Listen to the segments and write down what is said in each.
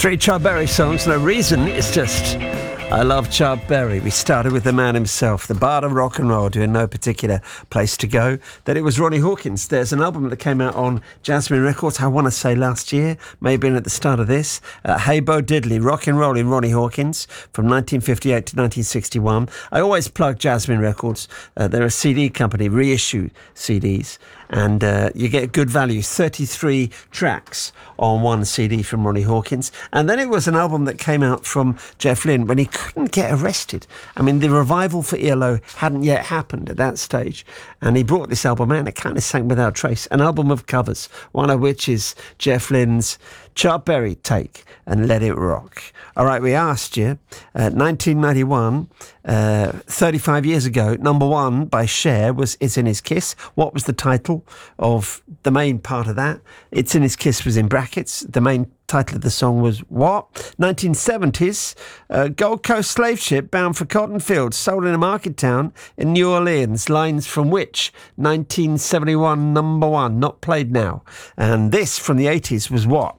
Three Chubb Berry songs, no reason, it's just I love Chubb Berry. We started with the man himself, the bard of rock and roll, doing no particular place to go. Then it was Ronnie Hawkins. There's an album that came out on Jasmine Records, I want to say last year, maybe at the start of this. Hey Bo Diddley, rock and roll in Ronnie Hawkins from 1958 to 1961. I always plug Jasmine Records. They're a CD company, reissue CDs. And you get good value, 33 tracks on one CD from Ronnie Hawkins. And then it was an album that came out from Jeff Lynne when he couldn't get arrested. I mean, the revival for ELO hadn't yet happened at that stage. And he brought this album out and it kind of sank without trace. An album of covers, one of which is Jeff Lynne's Chubb Berry take and Let It Rock. All right, we asked you, 1991, 35 years ago, number one by Cher was It's in His Kiss. What was the title of the main part of that? It's in His Kiss was in brackets. The main title of the song was what? 1970s, Gold Coast slave ship bound for cotton fields, sold in a market town in New Orleans. Lines from which? 1971 number one, not played now. And this from the 80s was what?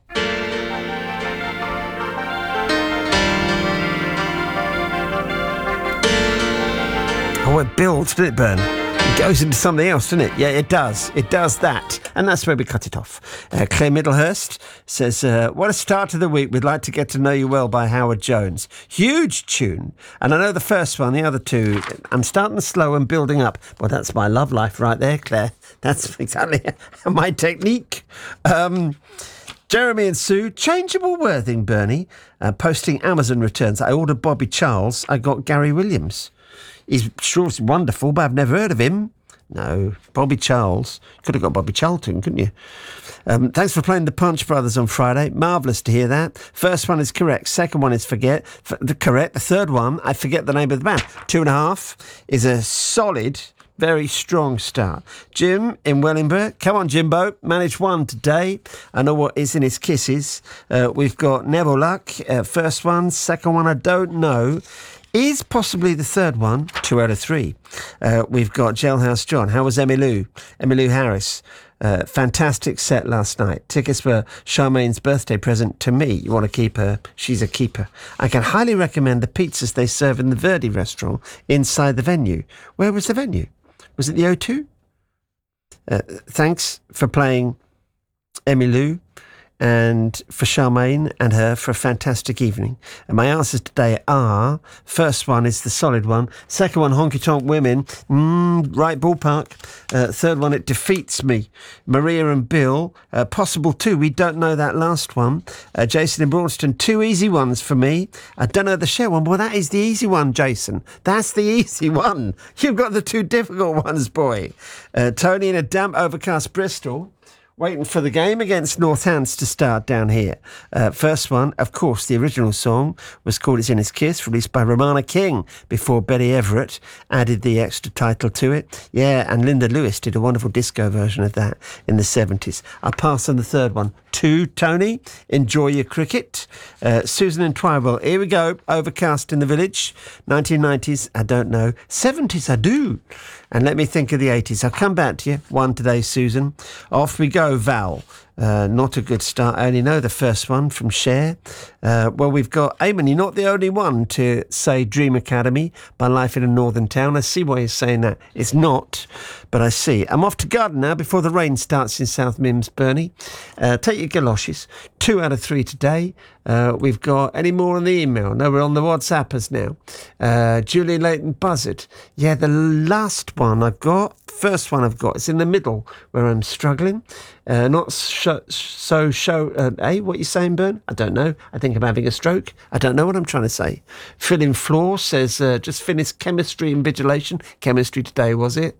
Oh, it builds, doesn't it, Bern? It goes into something else, doesn't it? Yeah, it does. It does that. And that's where we cut it off. Claire Middlehurst says, what a start to the week. We'd like to get to know you well by Howard Jones. Huge tune. And I know the first one, the other two, I'm starting slow and building up. Well, that's my love life right there, Claire. That's exactly my technique. Jeremy and Sue, changeable Worthing, Bernie, posting Amazon returns. I ordered Bobby Charles. I got Gary Williams. He's sure it's wonderful, but I've never heard of him. No, Bobby Charles. Could have got Bobby Charlton, couldn't you? Thanks for playing the Punch Brothers on Friday. Marvellous to hear that. First one is correct. Second one is correct. The third one, I forget the name of the band. 2.5 is a solid, very strong start. Jim in Wellingborough. Come on, Jimbo. Managed one today. I know what is in his kisses. We've got Neville Luck. First one. Second one, I don't know. Is possibly the third one, 2 out of 3. We've got Jailhouse John. How was Emmylou? Emmylou Harris. Fantastic set last night. Tickets for Charmaine's birthday present to me. You want to keep her? She's a keeper. I can highly recommend the pizzas they serve in the Verdi restaurant inside the venue. Where was the venue? Was it the O2? Thanks for playing Emmylou. And for Charmaine and her for a fantastic evening. And my answers today are, first one is the solid one. Second one, Honky Tonk Women. Right ballpark. Third one, It Defeats Me. Maria and Bill. Possible 2. We don't know that last one. Jason in Broadston. 2 easy ones for me. I don't know the Cher one. Well, that is the easy one, Jason. That's the easy one. You've got the 2 difficult ones, boy. Tony in a damp, overcast Bristol. Waiting for the game against Northants to start down here. First one, of course, the original song was called It's in His Kiss, released by Romana King before Betty Everett added the extra title to it. Yeah, and Linda Lewis did a wonderful disco version of that in the 70s. I'll pass on the third one. 2, Tony, enjoy your cricket. Susan and Twywell, here we go. Overcast in the Village. 1990s, I don't know. 70s, I do. And let me think of the 80s. I'll come back to you. One today, Susan. Off we go, Val. Not a good start. I only know the first one from Cher. Well, we've got Eamon. You're not the only one to say Dream Academy by Life in a Northern Town. I see why you're saying that. It's not, but I see. I'm off to Garden now before the rain starts in South Mims, Bernie. Take your galoshes. 2 out of 3 today. We've got any more on the email? No, we're on the WhatsAppers now. Julie Leighton Buzzard. Yeah, the last one I've got, first one I've got, it's in the middle where I'm struggling. Not so what you saying, Bern? I don't know. I think I'm having a stroke. I don't know what I'm trying to say. Phil in Floor says, just finished chemistry invigilation. Chemistry today, was it?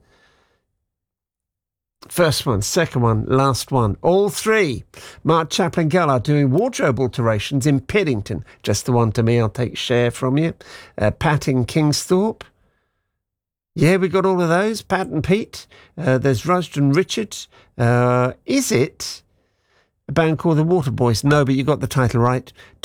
First one, second one, last one. All 3. Mark Chaplin Gallard doing wardrobe alterations in Piddington. Just the one to me. I'll take Cher from you. Pat in Kingsthorpe. Yeah, we got all of those. Pat and Pete. There's Rusden Richard. Is it a band called the Waterboys? No, but you got the title right.